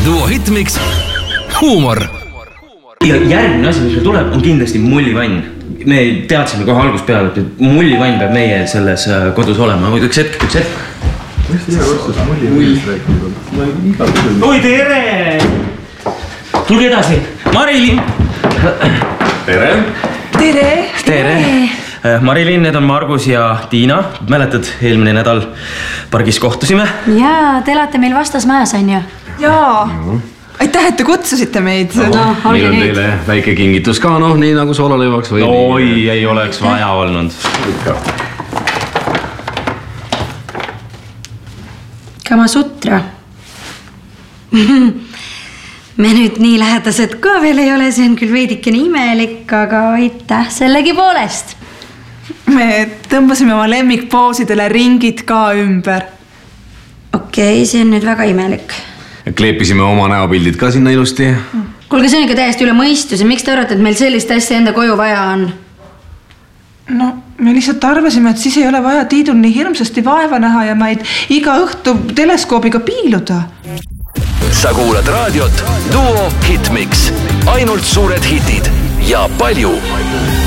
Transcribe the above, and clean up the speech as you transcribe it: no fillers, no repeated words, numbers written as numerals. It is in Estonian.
Duo Hitmix huumor. Ja järgmine asi, mis meil tuleb, on kindlasti mullivann. Me teadsime kohe algust peale, et mullivann peab meie selles kodus olema. Üks hetk. Oi, tere! Tulge edasi. Marilyn! Tere! Marilyn, need on Margus ja Tiina. Mäletad, eelmine nädal pargis kohtusime? Jaa, te elate meil vastas majas, on ju? Jaa. Aitäh, et te kutsusite meid. Meil on teile väike kingitus ka, nii nagu soolalõivaks või... Oi, ei oleks vaja olnud. Kamasutra. Me nüüd nii lähedased ka veel ei ole, see on küll veidikene imelik, aga aitäh sellegi poolest. Me tõmbasime oma lemmikpoosidele ringid ka ümber. Okei, see on nüüd väga imelik. Kleepisime oma näopildid ka sinna ilusti. Kuulge, see on ikka täiesti üle mõistuse. Miks te arvate, et meil sellist asja enda koju vaja on? No, me lihtsalt arvasime, et siis ei ole vaja Tiidul nii hirmsasti vaeva näha ja meid iga õhtu teleskoobiga piiluda. Sa kuulad raadiot Duo Hitmix. Ainult suured hitid ja palju.